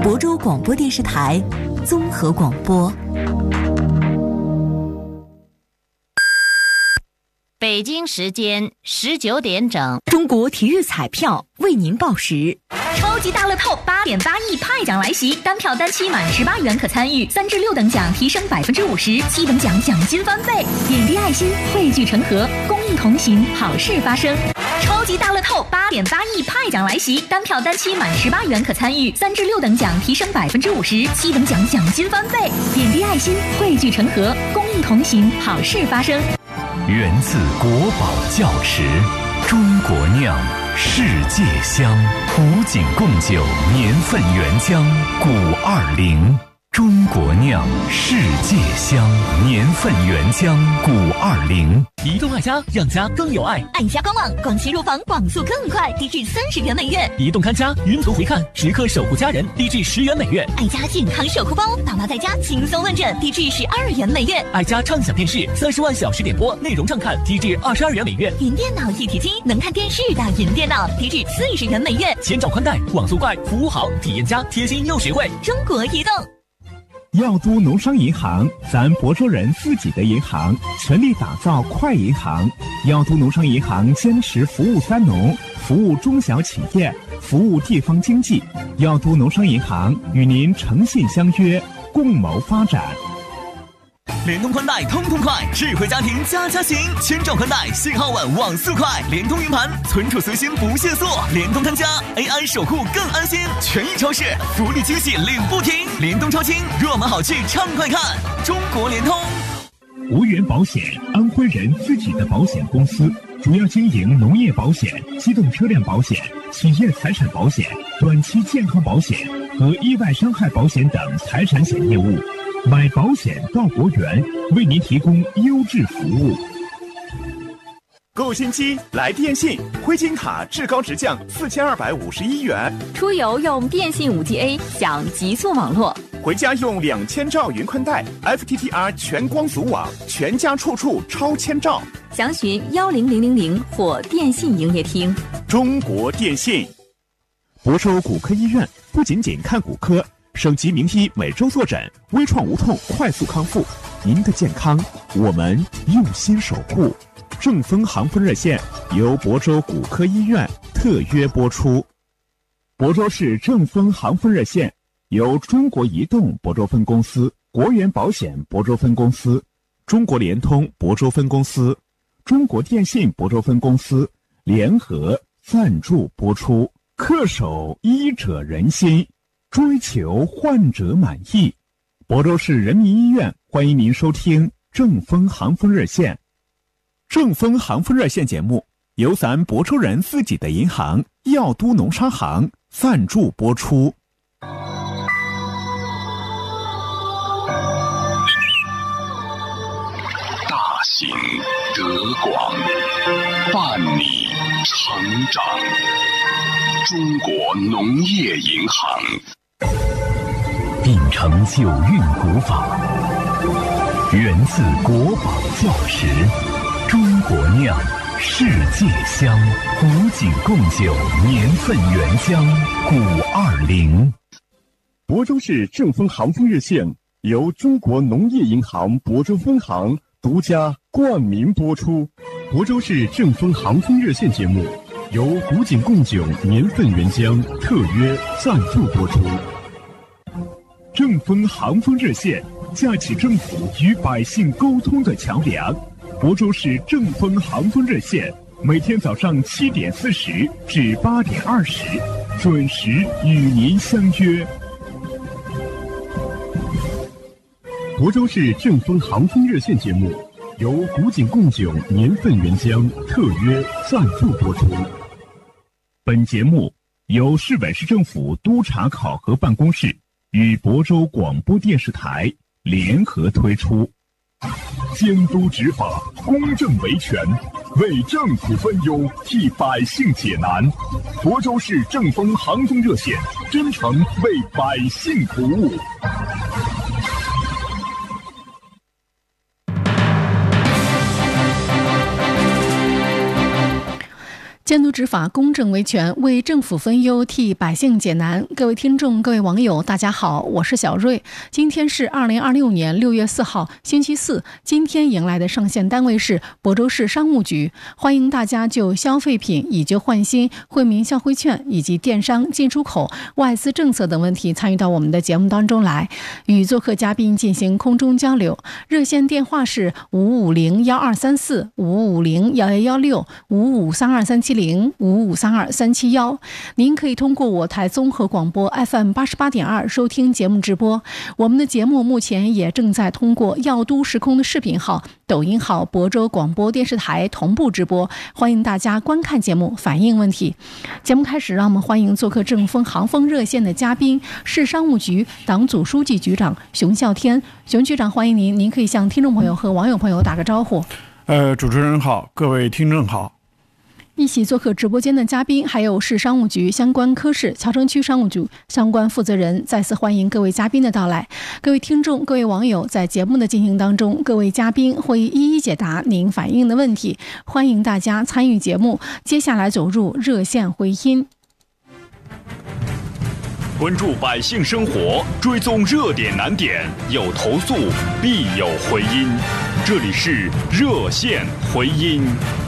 亳州广播电视台综合广播。 北京时间19点整， 中国体育彩票为您报时。 超级大乐透8.8亿派奖来袭，单票单期满18元可参与，3至6等奖提升50%，7等奖奖金翻倍。点滴爱心，汇聚成河，公益同行，好事发生。超级大乐透8.8亿派奖来袭，单票单期满18元可参与，3至6等奖提升50%，7等奖奖金翻倍。点滴爱心，汇聚成河，公益同行，好事发生。 源自国宝窖池，中国酿，世界香，古井贡酒年份原浆古20，中国酿，世界香，年份原浆古20。 移动爱家，让家更有爱。 爱家官网，广西入房网速更快，低至30元每月。 移动看家，云图回看，时刻守护家人，低至10元每月。 爱家健康守护包，爸妈在家轻松问诊，低至12元每月。 爱家畅享电视，30万小时点播，内容畅看，低至22元每月。 云电脑一体机，能看电视的云电脑，低至40元每月。 千兆宽带，网速快，服务好，体验佳，贴心又实惠。 中国移动。 耀都农商银行，咱亳州人自己的银行，全力打造快银行。耀都农商银行坚持服务三农，服务中小企业，服务地方经济。耀都农商银行与您诚信相约，共谋发展。 联通宽带通通快，智慧家庭家家行，千兆宽带，信号稳，网速快，联通云盘，存储随心不限速，联通看家 AI 守护更安心，权益超市福利惊喜领不停，联通超轻，热门好剧畅快看，中国联通。 无源保险，安徽人自己的保险公司，主要经营农业保险、机动车辆保险、企业财产保险、短期健康保险和意外伤害保险等财产险业务。买保险到国源，为您提供优质服务。 购新机来电信，灰金卡至高直降4251元， 出游用电信5G A 享极速网络， 回家用2000兆云宽带 FTTR 全光组网，全家处处超千兆。 详询10000或电信营业厅。 中国电信。 亳州骨科医院不仅仅看骨科，省级名医每周坐诊，微创无痛快速康复。您的健康，我们用心守护。正风航风热线由亳州骨科医院特约播出。亳州市正风航风热线由中国移动亳州分公司、国源保险亳州分公司、中国联通亳州分公司、中国电信亳州分公司联合赞助播出。恪守医者仁心，追求患者满意。亳州市人民医院欢迎您收听正风航风热线。正风航风热线节目由咱亳州人自己的银行耀都农商行赞助播出。 大行德广，伴你成长。中国农业银行秉承九韵古法，源自国宝窖池，中国酿，世界香，古井贡酒年份原浆古20。 亳州市正风航风热线由中国农业银行亳州分行独家冠名播出。亳州市正风航风热线节目由古井贡酒年份原浆特约赞助播出。正风航风热线架起政府与百姓沟通的桥梁。亳州市正风航风热线每天早上7点40至8点20准时与您相约。亳州市正风航风热线节目由古井贡酒年份原浆特约赞助播出。本节目由市委市政府督察考核办公室与亳州广播电视台联合推出。监督执法，公正维权，为政府分忧，替百姓解难。亳州市正风航风热线真诚为百姓服务。 监督执法，公正维权，为政府分忧，替百姓解难。各位听众，各位网友，大家好，我是小瑞。今天是2026年6月4号，星期四。今天迎来的上线单位是亳州市商务局，欢迎大家就消费品以旧换新、惠民消费券以及电商、进出口、外资政策等问题参与到我们的节目当中来，与做客嘉宾进行空中交流。热线电话是5501234、5501116、5532370、5532371。您可以通过我台综合广播 FM88.2 收听节目直播。我们的节目目前也正在通过耀都时空的视频号、抖音号、亳州广播电视台同步直播，欢迎大家观看节目，反映问题。节目开始，让我们欢迎做客正风航风热线的嘉宾，市商务局党组书记局长熊啸天。熊局长，欢迎您，您可以向听众朋友和网友朋友打个招呼。 主持人好，各位听众好。 一起做客直播间的嘉宾还有市商务局相关科室、桥城区商务局相关负责人，再次欢迎各位嘉宾的到来。各位听众、各位网友，在节目的进行当中，各位嘉宾会一一解答您反映的问题，欢迎大家参与节目。接下来走入热线回音， 关注百姓生活，追踪热点难点，有投诉必有回音。这里是热线回音。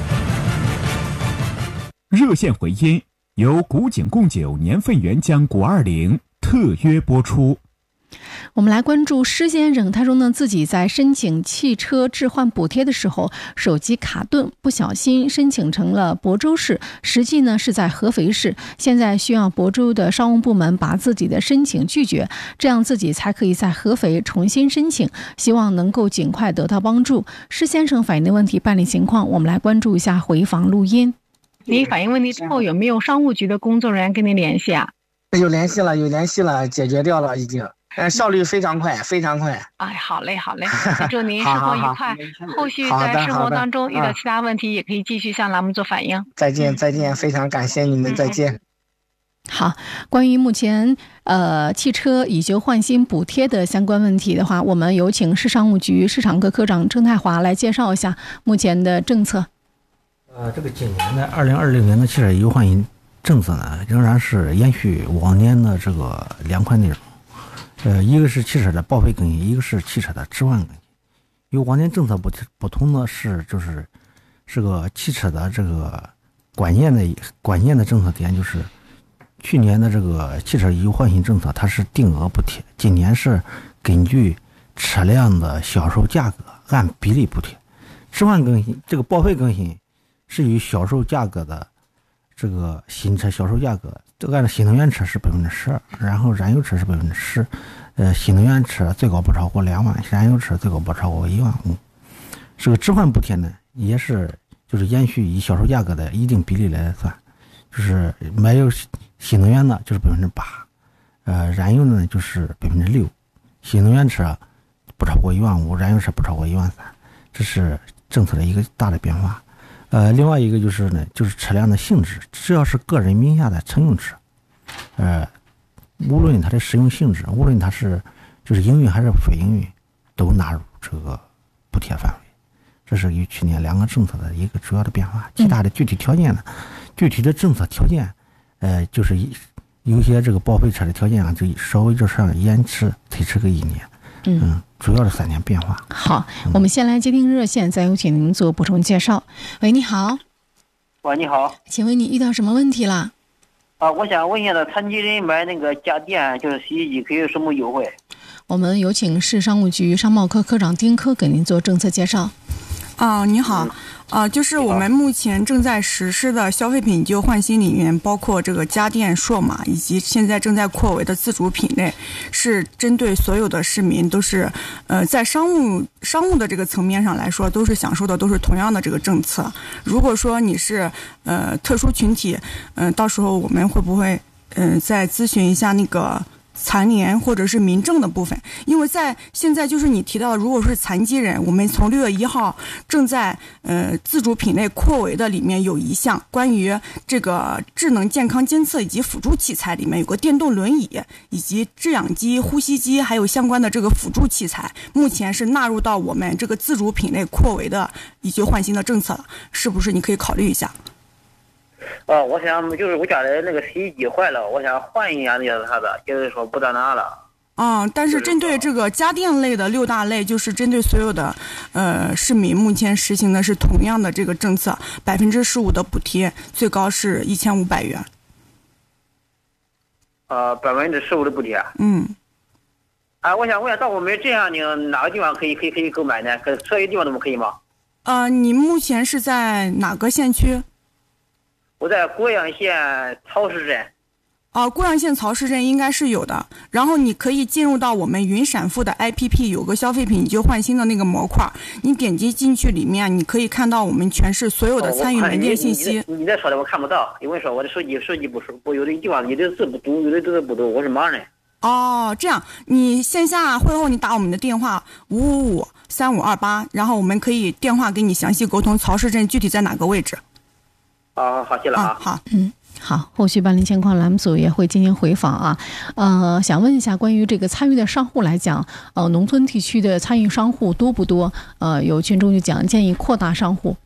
热线回音由古井贡酒年份原浆520特约播出。 我们来关注施先生，他说呢，自己在申请汽车置换补贴的时候，手机卡顿，不小心申请成了亳州市，实际呢是在合肥市。现在需要亳州的商务部门把自己的申请拒绝，这样自己才可以在合肥重新申请，希望能够尽快得到帮助。施先生反映的问题办理情况，我们来关注一下回访录音。你反映问题之后，有没有商务局的工作人员跟您联系啊？ 有联系了，解决掉了已经。效率非常快，非常快。 哎，好嘞，祝您生活愉快。后续在生活当中遇到其他问题，也可以继续向栏目做反映。 再见，非常感谢你们，再见。 好，关于目前汽车以旧换新补贴的相关问题的话，我们有请市商务局市场科科长郑太华来介绍一下目前的政策。 这个今年的2026年的汽车以旧换新政策呢，仍然是延续往年的这个两块内容。一个是汽车的报废更新，一个是汽车的置换更新。与往年政策不同的是，这个汽车的这个关键的政策点，就是去年的这个汽车以旧换新政策，它是定额补贴，今年是根据车辆的销售价格按比例补贴。置换更新，这个报废更新是与销售价格的这个新车销售价格，这个按照新能源车是12%，然后燃油车是10%，新能源车最高不超过2万，燃油车最高不超过1万5。这个置换补贴呢，也是就是延续以销售价格的一定比例来算，就是没有新能源的就是8%，燃油呢就是6%，新能源车不超过1万5，燃油车不超过1万3，这是政策的一个大的变化。另外一个就是呢，就是车辆的性质，只要是个人名下的乘用车，无论它的使用性质，无论它是就是营运还是非营运，都纳入这个补贴范围。这是与去年两个政策的一个主要的变化。其他的具体条件呢，具体的政策条件，就是有些这个报废车的条件啊，就稍微就是延迟推迟个1年。主要的3年变化。 好，我们先来接听热线，再有请您做补充介绍。喂，你好。 喂，你好。 请问你遇到什么问题了？ 我想问一下，残疾人买那个家电，就是洗衣机，可以有什么优惠？ 我们有请市商务局商贸科科长丁科给您做政策介绍。 你好。就是我们目前正在实施的消费品以旧换新里面，包括这个家电、数码以及现在正在扩围的自主品类，是针对所有的市民，都是在商务的这个层面上来说，都是享受的都是同样的这个政策。如果说你是特殊群体，到时候我们会不会再咨询一下那个残联或者是民政的部分？因为在现在就是你提到的，如果是残疾人，我们从6月1号正在自主品类扩围的里面有一项关于这个智能健康监测以及辅助器材，里面有个电动轮椅以及制氧机、呼吸机还有相关的这个辅助器材，目前是纳入到我们这个自主品类扩围的以旧换新的政策了，是不是你可以考虑一下？ 我想就是我家里那个洗衣机坏了，我想换一下那个啥的，就是说不咋拿了。 但是针对这个家电类的6大类，就是针对所有的市民，目前实行的是同样的这个政策，15%的补贴，最高是1500元。 15%的补贴。我想问一下，到我们这样呢，哪个地方可以购买呢？所有地方都可以吗？ 你目前是在哪个县区？ 我在郭阳县曹市镇。 郭阳县曹市镇应该是有的，然后你可以进入到我们云闪付的 APP， 有个消费品以旧换新的那个模块，你点击进去里面，你可以看到我们全市所有的参与门店信息。 你在说的我看不到，因为说我的手机不有的地方有的字不读，有的字不读，我是盲人。 这样，你线下会后你打我们的电话555-3528，然后我们可以电话给你详细沟通曹市镇具体在哪个位置。 好，谢了啊。 好， 好，后续办理情况栏目组也会进行回访啊。想问一下，关于这个参与的商户来讲，农村地区的参与商户多不多？有群众就讲建议扩大商户。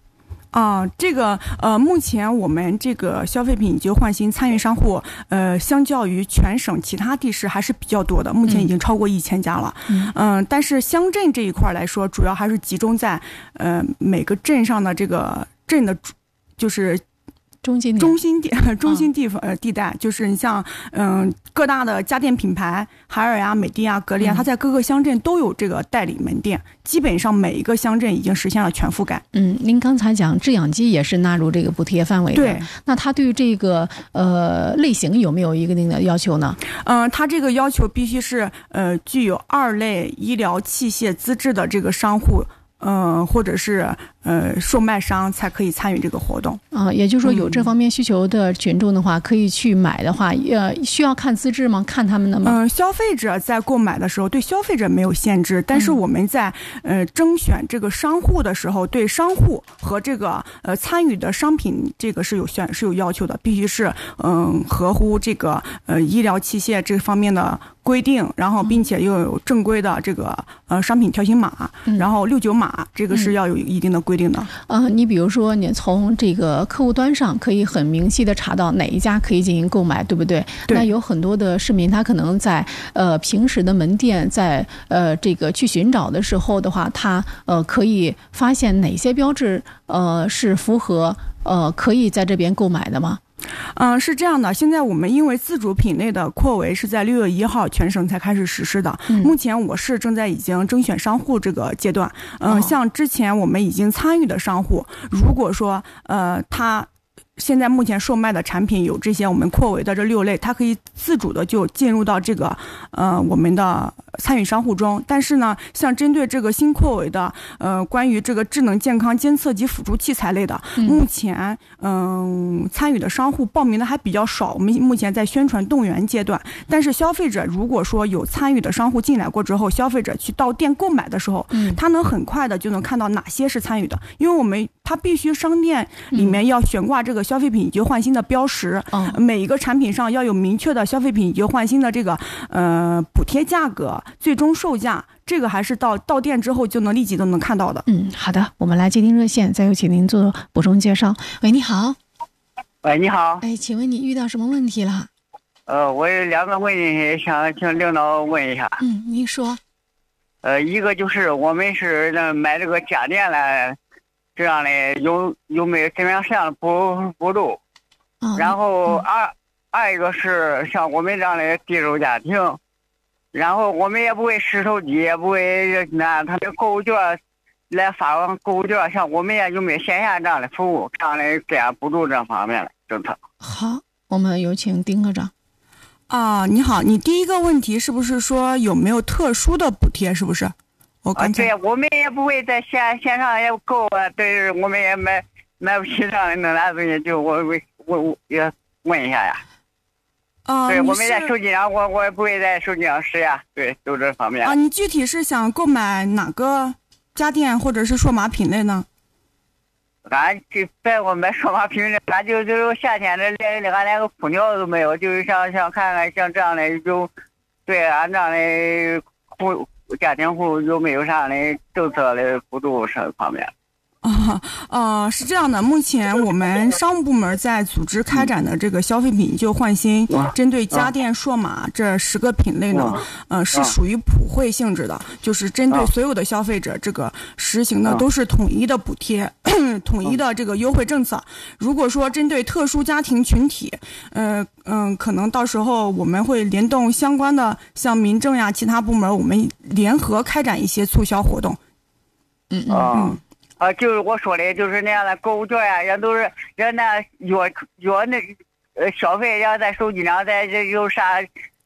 目前我们这个消费品以旧换新参与商户，相较于全省其他地市还是比较多的，目前已经超过1000家了。但是乡镇这一块来说，主要还是集中在每个镇上的这个镇的，就是中心地带，就是你像各大的家电品牌，海尔呀、美的呀、格力啊，它在各个乡镇都有这个代理门店，基本上每一个乡镇已经实现了全覆盖。 您刚才讲制氧机也是纳入这个补贴范围的， 对， 那它对于这个类型有没有一定的要求呢？ 它这个要求必须是具有2类医疗器械资质的这个商户。或者是售卖商才可以参与这个活动也就是说有这方面需求的群众的话，可以去买的话，需要看资质吗？看他们的吗？ 消费者在购买的时候对消费者没有限制，但是我们在征选这个商户的时候，对商户和这个参与的商品这个是有要求的，必须是合乎这个医疗器械这方面的规定，然后并且又有正规的这个商品条形码，然后69码，这个是要有一定的规定的。 你比如说你从这个客户端上可以很明细的查到哪一家可以进行购买，对不对？那有很多的市民他可能在平时的门店在这个去寻找的时候的话，他可以发现哪些标志是符合可以在这边购买的吗？ 是这样的，现在我们因为自主品类的扩围是在6月1号全省才开始实施的，目前我市正在已经征选商户这个阶段。像之前我们已经参与的商户，如果说他现在目前售卖的产品有这些我们扩围的这6类，它可以自主的就进入到这个我们的参与商户中。但是呢，像针对这个新扩围的关于这个智能健康监测及辅助器材类的，目前参与的商户报名的还比较少，我们目前在宣传动员阶段。但是消费者如果说有参与的商户进来过之后，消费者去到店购买的时候，他能很快的就能看到哪些是参与的，因为他必须商店里面要悬挂这个消费品以旧换新的标识，每一个产品上要有明确的消费品以旧换新的这个补贴价格、最终售价，这个还是到店之后就能立即都能看到的。 好的，我们来接听热线，再有请您做补充介绍。喂，你好。 喂，你好。 请问你遇到什么问题了？ 我有2个问题想请领导问一下。 您说。 一个就是我们是买这个家电来。这样的有没有怎么样这样的补助？然后二一个是像我们这样的低收入家庭，然后我们也不会使手机，也不会拿他的购物券来发放购物券，像我们也有没有线下这样的服务，这样的这样补助这方面的政策？ 好，我们有请丁科长。 你好，你第一个问题是不是说有没有特殊的补贴？是不是？ 对，我们也不会在线上也购对，我们也买不起这样的那东西，就我也问一下呀。对，我们在手机上，我也不会在手机上使呀。对，就这方面。 你具体是想购买哪个家电或者是数码品类呢？ 俺就在我买数码品类，俺就是夏天的连个空调都没有，就是想看看像这样的对俺这样的家庭户有没有啥的政策的补助这方面？ 是这样的，目前我们商务部门在组织开展的这个消费品旧换新，针对家电、数码这10个品类呢，是属于普惠性质的，就是针对所有的消费者，这个实行的都是统一的补贴，统一的这个优惠政策。如果说针对特殊家庭群体，可能到时候我们会联动相关的像民政呀、其他部门，我们联合开展一些促销活动。 就是我说的，就是那样的购物券呀，人都是人那约那消费，人家在手机上，在这有啥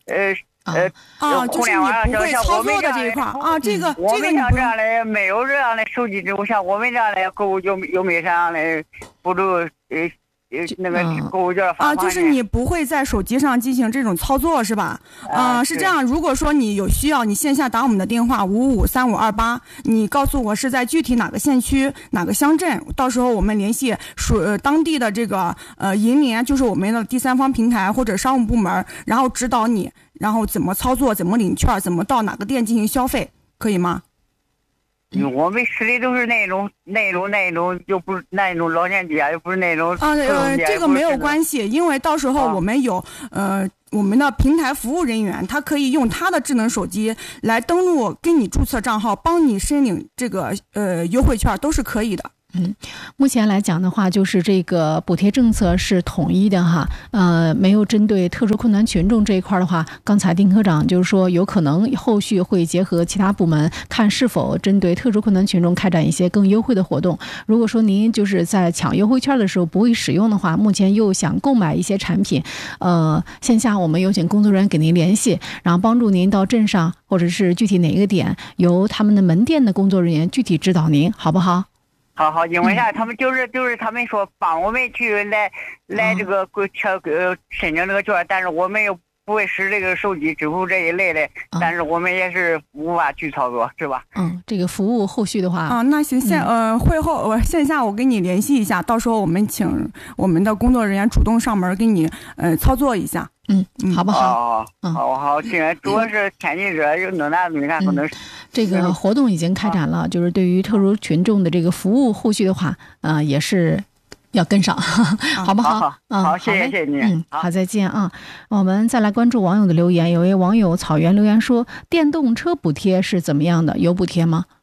就是你不会操作的这一块这个我们像这样的没有这样的手机支付，像我们这样的购物有没有这样的补助那个购物券发就是你不会在手机上进行这种操作是吧？是这样。如果说你有需要，你线下打我们的电话553528，你告诉我是在具体哪个县区、哪个乡镇，到时候我们联系当地的这个银联，就是我们的第三方平台或者商务部门，然后指导你，然后怎么操作、怎么领券、怎么到哪个店进行消费，可以吗？ 我们吃的都是那种，就不是那种老年机又不是那种这个没有关系，因为到时候我们有我们的平台服务人员，他可以用他的智能手机来登录，给你注册账号，帮你申领这个优惠券，都是可以的。 目前来讲的话，就是这个补贴政策是统一的哈，没有针对特殊困难群众这一块的话，刚才丁科长就是说，有可能后续会结合其他部门，看是否针对特殊困难群众开展一些更优惠的活动。如果说您就是在抢优惠券的时候不会使用的话，目前又想购买一些产品，线下我们有请工作人员给您联系，然后帮助您到镇上或者是具体哪一个点，由他们的门店的工作人员具体指导您，好不好？ 好，因为啥？他们就是他们说帮我们去来这个申请这个券，但是我们又不会使这个手机支付这一类的，但是我们也是无法去操作，是吧？ 这个服务后续的话那行，会后线下我跟你联系一下，到时候我们请我们的工作人员主动上门给你操作一下。 好不好？ 好，现在主要是天气热，有能哪没啥可能。 这个活动已经开展了，就是对于特殊群众的这个服务，后续的话，也是要跟上，好不好？ 好，谢谢你。 好，再见啊！我们再来关注网友的留言，有位网友草原留言说，电动车补贴是怎么样的？有补贴吗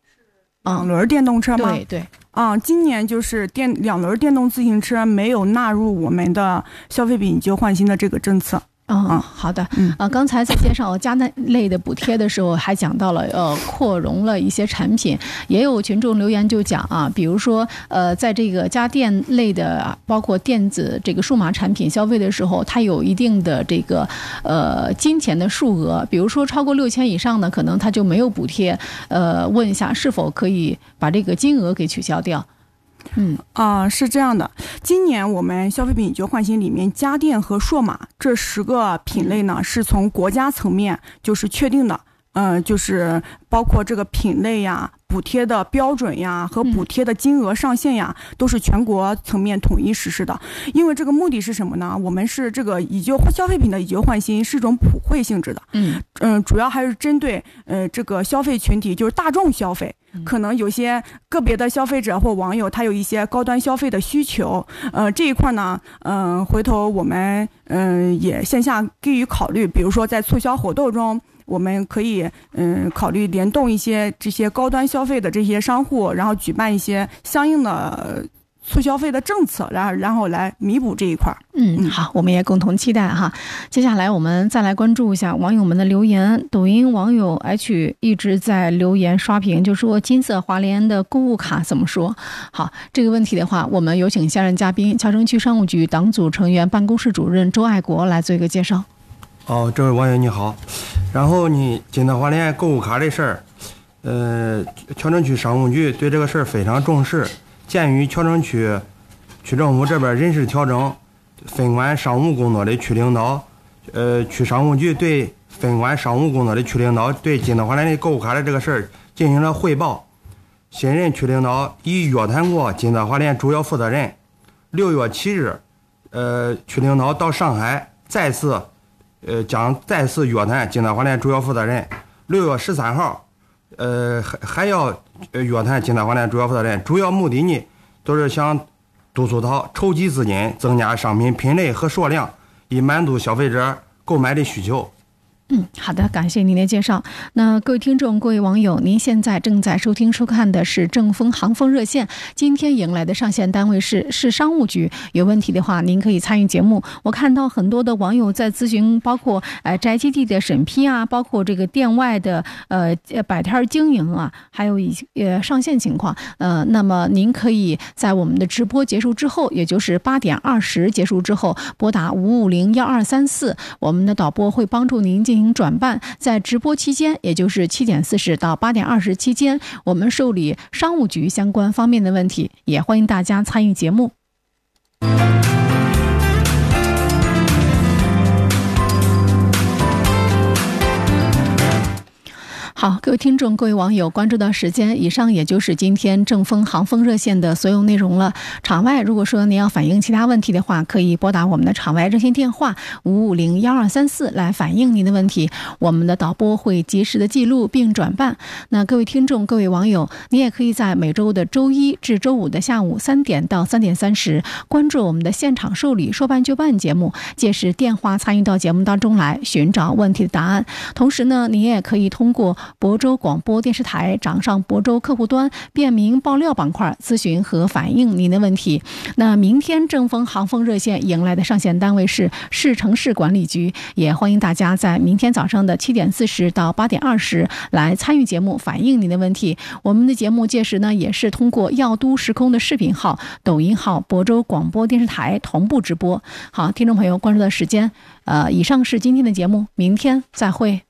？2轮电动车吗？ 对。 今年就是2轮电动自行车没有纳入我们的消费品旧换新的这个政策。 好的。刚才在介绍家电类的补贴的时候，还讲到了扩容了一些产品，也有群众留言就讲比如说在这个家电类的，包括电子这个数码产品消费的时候，它有一定的这个金钱的数额，比如说超过6000以上的，可能它就没有补贴。问一下是否可以把这个金额给取消掉？ 是这样的，今年我们消费品旧换新里面，家电和数码这10个品类呢，是从国家层面就是确定的，就是包括这个品类呀、补贴的标准呀和补贴的金额上限呀，都是全国层面统一实施的。因为这个目的是什么呢？我们是这个消费品的以旧换新是一种普惠性质的，主要还是针对这个消费群体，就是大众消费。可能有些个别的消费者或网友他有一些高端消费的需求，这一块呢，回头我们也线下给予考虑，比如说在促销活动中，我们可以考虑联动一些这些高端消费的这些商户，然后举办一些相应的促消费的政策，然后来弥补这一块。 好，我们也共同期待哈。接下来我们再来关注一下网友们的留言。抖音网友 H 一直在留言刷屏，就说金色华联的购物卡怎么说？好，这个问题的话，我们有请下任嘉宾桥城区商务局党组成员办公室主任周爱国来做一个介绍。 这位网友你好，然后你金色华联购物卡这事儿，桥城区商务局对这个事儿非常重视。鉴于桥城区区政府这边人事调整，分管商务工作的区领导，区商务局对分管商务工作的区领导对金色华联的购物卡的这个事儿进行了汇报。新任区领导已约谈过金色华联主要负责人。6月7日，区领导到上海将再次约谈金色华联主要负责人。6月13号， 还要约谈金达华联主要负责人，主要目的呢都是想督促他筹集资金，增加商品品类和数量，以满足消费者购买的需求。 好的，感谢您的介绍。那各位听众、各位网友，您现在正在收听收看的是正风航风热线，今天迎来的上线单位是市商务局。有问题的话，您可以参与节目。我看到很多的网友在咨询，包括宅基地的审批啊，包括这个店外的摆摊经营啊，还有上线情况。那么您可以在我们的直播结束之后，也就是8点20结束之后，拨打5501234，我们的导播会帮助您进行转办。在直播期间，也就是7点40到8点20期间，我们受理商务局相关方面的问题，也欢迎大家参与节目。好，各位听众、各位网友，关注到时间，以上也就是今天正风航风热线的所有内容了。场外如果说您要反映其他问题的话，可以拨打我们的场外热线电话5501234来反映您的问题，我们的导播会及时的记录并转办。那各位听众、各位网友，您也可以在每周的周一至周五的下午3点到3点30关注我们的现场受理说办就办节目，届时电话参与到节目当中来寻找问题的答案。同时呢，您也可以通过亳州广播电视台掌上亳州客户端便民爆料板块咨询和反映您的问题。那明天正风航风热线迎来的上线单位是市城市管理局，也欢迎大家在明天早上的7点40到8点20来参与节目反映您的问题。我们的节目届时呢也是通过耀都时空的视频号、抖音号、亳州广播电视台同步直播。好，听众朋友，关注的时间以上是今天的节目，明天再会。